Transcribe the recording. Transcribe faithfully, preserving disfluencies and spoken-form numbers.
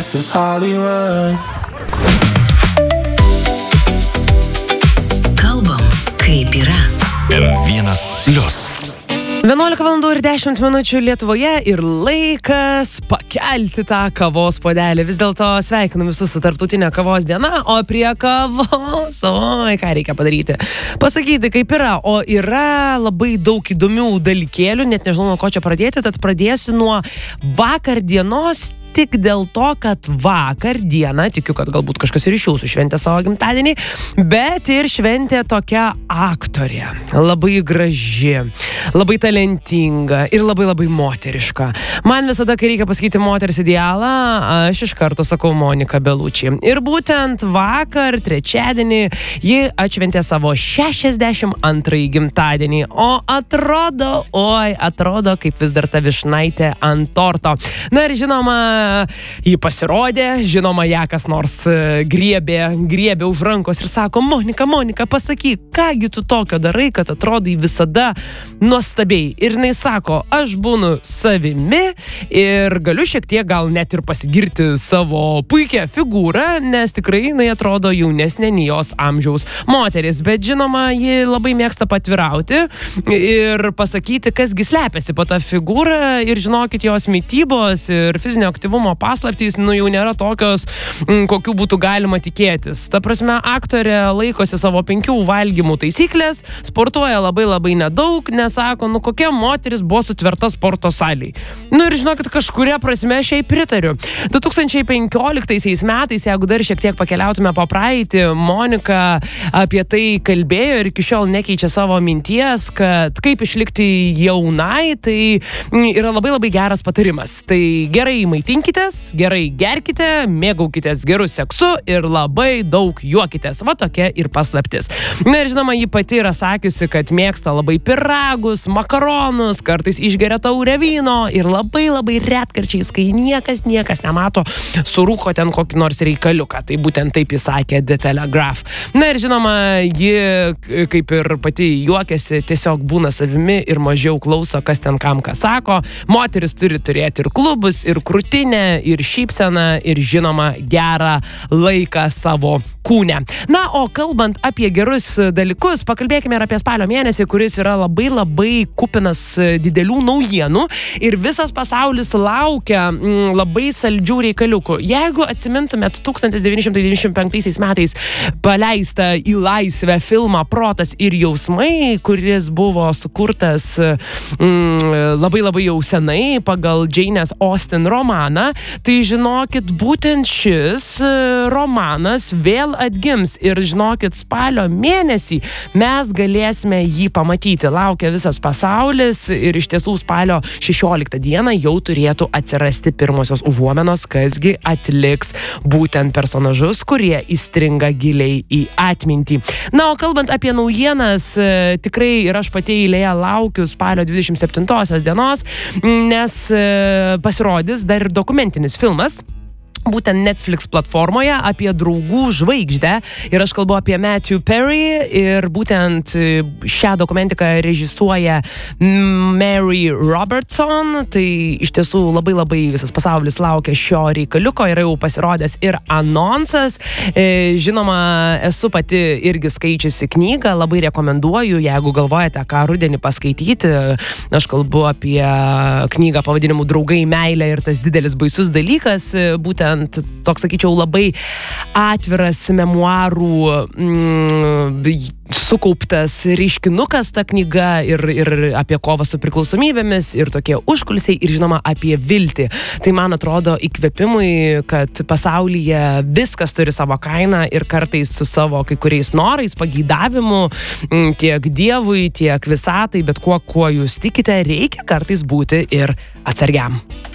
this is Hollywood. Kalbam, kaip yra. M vienas plius. vienuolika valandų ir dešimt minučių Lietuvoje ir laikas pakelti tą kavos puodelį. Vis dėlto sveikinu visus su tarptautinė kavos diena, o prie kavos, oi, ką reikia padaryti. Pasakyti, kaip yra, o yra labai daug įdomių dalykėlių, net nežinau, nuo ko čia pradėti, tad pradėsiu nuo vakar dienos. Tik dėl to, kad vakar dieną, tikiu, kad galbūt kažkas ir iš jūsų šventė savo gimtadienį, bet ir šventė tokia aktorė. Labai graži, labai talentinga ir labai labai moteriška. Man visada, kai reikia pasakyti moters idealą, aš iš karto sakau Monika Bellucci. Ir būtent vakar, trečiadienį, ji atšventė savo šešiasdešimt antrąjį gimtadienį. O atrodo, oi, atrodo, kaip vis dar ta vyšnaitė ant torto. Na ir žinoma, jį pasirodė, žinoma, ją kas nors griebė, griebė už rankos ir sako, Monika, Monika, pasakyk, kągi tu tokio darai, kad atrodai visada nuostabiai. Ir jinai sako, aš būnu savimi ir galiu šiek tiek gal net ir pasigirti savo puikią figūrą, nes tikrai jinai atrodo jaunesnė nei jos amžiaus moteris. Bet žinoma, ji labai mėgsta patvirauti ir pasakyti, kasgi slepiasi po tą figūrą ir žinokit, jos mitybos ir fizinio aktyvumo paslaptys, nu jau nėra tokios, m, kokių būtų galima tikėtis. Ta prasme, aktorė laikosi savo penkių valgymų taisyklės, sportuoja labai labai nedaug, nesako, nu kokia moteris buvo sutverta sporto salėj. Nu ir žinokit, kažkuria prasme aš jai pritariu. du tūkstančiai penkioliktaisiais metais, jeigu dar šiek tiek pakeliautume po praeitį, Monika apie tai kalbėjo ir iki šiol nekeičia savo minties, kad kaip išlikti jaunai, tai yra labai labai geras patarimas. Tai gerai maitinkitės, gerai gerkite, mėgaukitės gerų seksu ir labai daug juokitės. Va tokia ir paslaptis. Na ir žinoma, ji pati yra sakiusi, kad mėgsta labai piragus, makaronus, kartais išgeria taurę vyno ir labai labai retkarčiais, kai niekas, niekas nemato, surūko ten kokį nors reikaliuką. Tai būtent taip jis sakė The Telegraph. Na ir žinoma, ji kaip ir pati juokiasi, tiesiog būna savimi ir mažiau klauso, kas ten kam ką sako. Moteris turi turėti ir klubus, ir krūtinę, ir šypseną, ir žinoma gerą laiką savo kūne. Na, o kalbant apie gerus dalykus, pakalbėkime ir apie spalio mėnesį, kuris yra labai labai kupinas didelių naujienų ir visas pasaulis laukia mm, labai saldžių reikaliukų. Jeigu atsimintumėt tūkstantis devyni šimtai devyniasdešimt penktaisiais metais paleistą į laisvę filmą Protas ir jausmai, kuris buvo sukurtas mm, labai labai jau senai pagal Jane's Austen romaną, tai žinokit, būtent šis romanas vėl atgims ir žinokit, spalio mėnesį mes galėsime jį pamatyti. Laukia visas pasaulis ir iš tiesų spalio šešioliktą dieną jau turėtų atsirasti pirmosios užuomenos, kasgi atliks būtent personažus, kurie įstringa giliai į atmintį. Na, o kalbant apie naujienas, tikrai ir aš pati eilėje laukiu spalio dvidešimt septintosios dienos, nes pasirodys dar ir dokumentinis filmas, būtent Netflix platformoje apie draugų žvaigždę ir aš kalbu apie Matthew Perry ir būtent šią dokumentiką režisuoja Mary Robertson. Tai iš tiesų labai labai visas pasaulis laukia šio reikaliuko, yra jau pasirodęs ir anonsas. Žinoma, esu pati irgi skaičiusi knygą, labai rekomenduoju, jeigu galvojate, ką rudenį paskaityti. Aš kalbu apie knygą pavadinimu Draugai, meilė ir tas didelis baisus dalykas, būtent toks, sakyčiau, labai atviras memuarų mm, sukauptas reiškinukas ta knyga ir, ir apie kovą su priklausomybėmis ir tokie užkulisiai ir žinoma apie viltį. Tai man atrodo įkvėpimui, kad pasaulyje viskas turi savo kainą ir kartais su savo kai kuriais norais, pageidavimu tiek Dievui, tiek visatai, bet kuo, kuo jūs tikite, reikia kartais būti ir atsargiam.